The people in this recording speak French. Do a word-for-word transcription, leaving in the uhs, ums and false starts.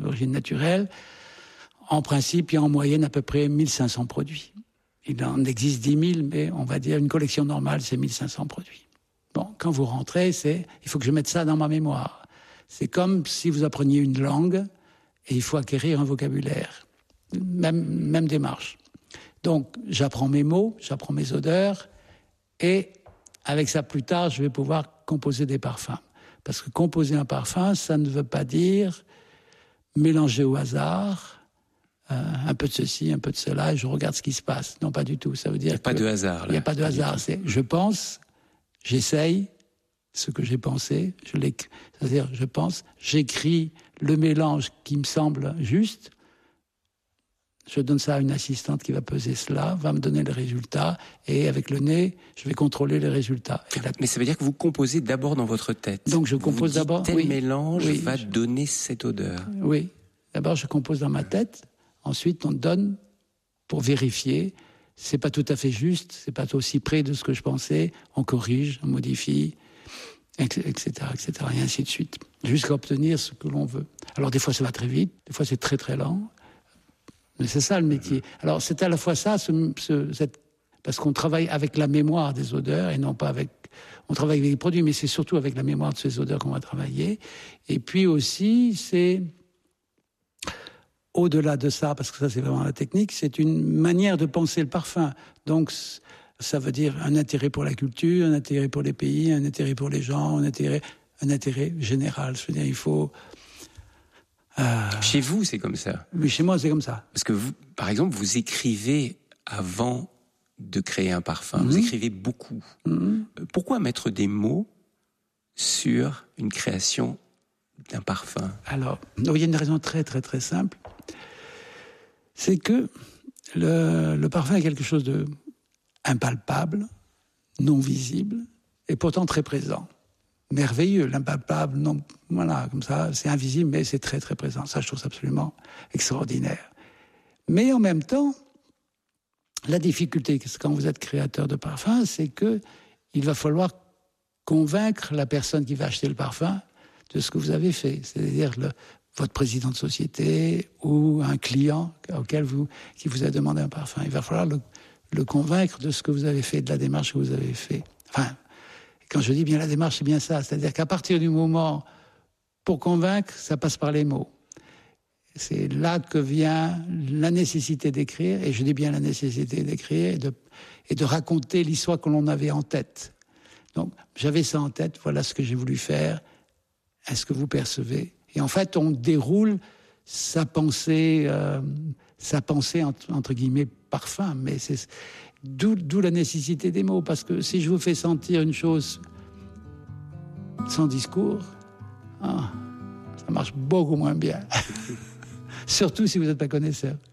d'origine naturelle. En principe, il y a en moyenne à peu près mille cinq cents produits. Il en existe dix mille, mais on va dire une collection normale, c'est mille cinq cents produits. Bon, quand vous rentrez, c'est, il faut que je mette ça dans ma mémoire. C'est comme si vous appreniez une langue et il faut acquérir un vocabulaire. Même, même démarche. Donc, j'apprends mes mots, j'apprends mes odeurs et avec ça, plus tard, je vais pouvoir composer des parfums. Parce que composer un parfum, ça ne veut pas dire mélanger au hasard euh, un peu de ceci, un peu de cela, et je regarde ce qui se passe. Non, pas du tout. Ça veut dire il n'y a pas de hasard. Il n'y a pas de hasard. C'est, je pense, j'essaye ce que j'ai pensé, je l'éc... c'est-à-dire, je pense, j'écris le mélange qui me semble juste, je donne ça à une assistante qui va peser cela, va me donner le résultat, et avec le nez, je vais contrôler les résultats. Et la... Mais ça veut dire que vous composez d'abord dans votre tête. Donc je compose vous dites, d'abord. Tel oui, mélange oui, va je... donner cette odeur. Oui. D'abord, je compose dans ma tête. Ensuite, on donne pour vérifier. C'est pas tout à fait juste, c'est pas aussi près de ce que je pensais. On corrige, on modifie, et cetera, et cetera, et ainsi de suite, jusqu'à obtenir ce que l'on veut. Alors des fois, ça va très vite, des fois, c'est très très lent. Mais c'est ça le métier. Alors c'est à la fois ça, ce, ce, cette, parce qu'on travaille avec la mémoire des odeurs et non pas avec. On travaille avec les produits, mais c'est surtout avec la mémoire de ces odeurs qu'on va travailler. Et puis aussi, c'est au-delà de ça, parce que ça c'est vraiment la technique, c'est une manière de penser le parfum. Donc ça veut dire un intérêt pour la culture, un intérêt pour les pays, un intérêt pour les gens, un intérêt, un intérêt général. Je veux dire, il faut. Euh... Chez vous, c'est comme ça. Oui, chez moi, c'est comme ça. Parce que vous, par exemple, vous écrivez avant de créer un parfum. Mmh. Vous écrivez beaucoup. Mmh. Pourquoi mettre des mots sur une création d'un parfum? Alors, il y a une raison très, très, très simple. C'est que le, le parfum est quelque chose de impalpable, non visible, et pourtant très présent. Merveilleux, l'impalpable, non, voilà, comme ça, c'est invisible, mais c'est très, très présent. Ça, je trouve ça absolument extraordinaire. Mais en même temps, la difficulté, quand vous êtes créateur de parfum, c'est que il va falloir convaincre la personne qui va acheter le parfum de ce que vous avez fait. C'est-à-dire le, votre président de société ou un client auquel vous, qui vous a demandé un parfum. Il va falloir le, le convaincre de ce que vous avez fait, de la démarche que vous avez fait. Enfin, quand je dis bien la démarche, c'est bien ça. C'est-à-dire qu'à partir du moment, pour convaincre, ça passe par les mots. C'est là que vient la nécessité d'écrire, et je dis bien la nécessité d'écrire, et de, et de raconter l'histoire que l'on avait en tête. Donc, j'avais ça en tête, voilà ce que j'ai voulu faire. Est-ce que vous percevez? Et en fait, on déroule sa pensée, euh, sa pensée entre, entre guillemets, parfum, mais c'est... D'où, d'où la nécessité des mots, parce que si je vous fais sentir une chose sans discours, ah, ça marche beaucoup moins bien. Surtout si vous n'êtes pas connaisseur.